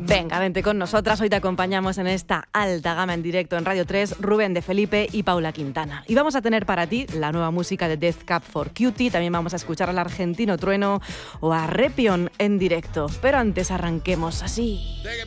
Venga, vente con nosotras. Hoy te acompañamos en esta alta gama en directo en Radio 3, Rubén de Felipe y Paula Quintana. Y vamos a tener para ti la nueva música de Death Cab for Cutie. También vamos a escuchar al argentino Trueno o a Repion en directo. Pero antes arranquemos así.